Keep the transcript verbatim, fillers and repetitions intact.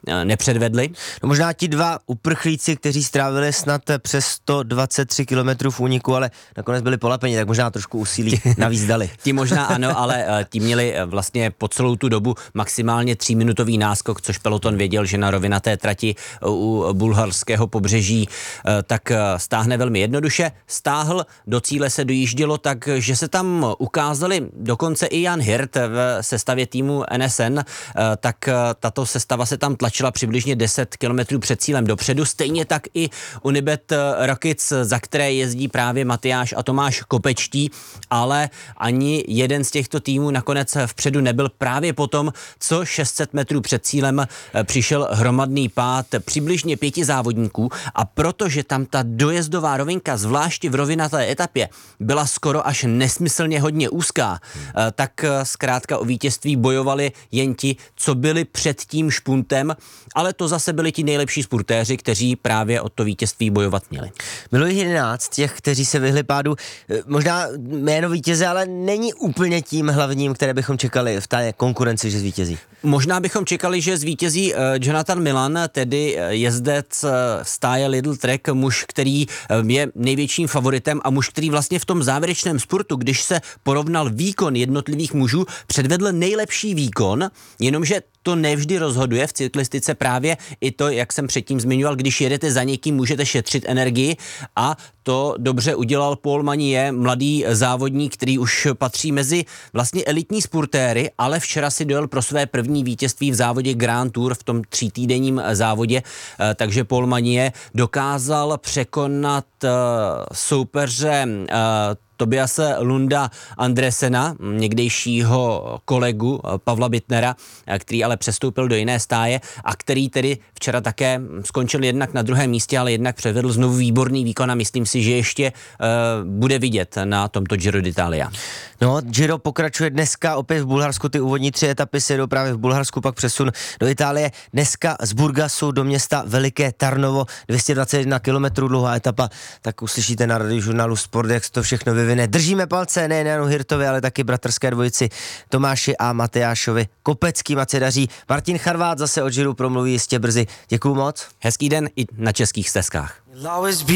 nepředvedli. No možná ti dva uprchlíci, kteří strávili snad přes sto dvacet tři kilometrů v úniku, ale nakonec byli polapeni, tak možná trošku úsilí navíc dali. Ti možná ano, ale ti měli vlastně po celou tu dobu maximálně tříminutový náskok, což peloton věděl, že na rovinaté trati u bulharského pobřeží tak stáhne velmi jednoduše. Stáhl, do cíle se dojíždělo tak, že se tam ukázali dokonce i Jan Hirt v sestavě týmu N S N, tak tato sestava se tam tlačila přibližně deset kilometrů před cílem dopředu. Stejně tak i Unibet Rockets, za které jezdí právě Matyáš a Tomáš Kopečtí, ale ani jeden z těchto týmů nakonec vpředu nebyl právě potom, co šest set metrů před cílem přišel hromadný pád přibližně pěti závodníků a protože tam ta dojezdová rovinka, zvláště v rovinaté etapě, byla skoro až nesmyslně hodně úzká, tak zkrátka o vítězství bojovali jen ti, co byli před tím špuntem, ale to zase byli ti nejlepší sportéři, kteří právě o to vítězství bojovat měli. Bylo jich jedenáct těch, kteří se vyhli pádu. Možná jméno vítěze, ale není úplně tím hlavním, které bychom čekali v té konkurenci, že zvítězí. Možná bychom čekali, že zvítězí Jonathan Milan, tedy jezdec stáje Lidl Trek, muž, který je největším favoritem a muž, který vlastně v tom závěrečném spurtu, když se porovnal výkon jednotlivých mužů, předvedl nejlepší výkon, jenomže to nevždy rozhoduje v cyklistice právě i to, jak jsem předtím zmiňoval, když jedete za někým, můžete šetřit energii a to dobře udělal Paul Magnier, mladý závodník, který už patří mezi vlastně elitní spurtéry, ale včera si dojel pro své první vítězství v závodě Grand Tour v tom třítýdenním závodě, takže Paul Magnier dokázal překonat soupeře Tobiase Lunda Andresena, někdejšího kolegu Pavla Bittnera, který ale přestoupil do jiné stáje a který tedy včera také skončil jednak na druhém místě, ale jednak předvedl znovu výborný výkon a myslím si, že ještě uh, bude vidět na tomto Giro d'Italia. No, Giro pokračuje dneska opět v Bulharsku, ty úvodní tři etapy se jedou právě v Bulharsku, pak přesun do Itálie. Dneska z Burgasu do města Veliké Tarnovo, dvě stě dvacet jedna kilometrů dlouhá etapa, tak uslyšíte na radiožurnálu Sport, jak to všechno vyvine. Držíme palce nejen Janu Hirtovi, ale taky bratrské dvojici Tomáši a Matyášovi Kopeckým, ať se daří. Martin Charvát zase o Giru promluví jistě brzy. Děkuju moc. Hezký den i na českých stezkách.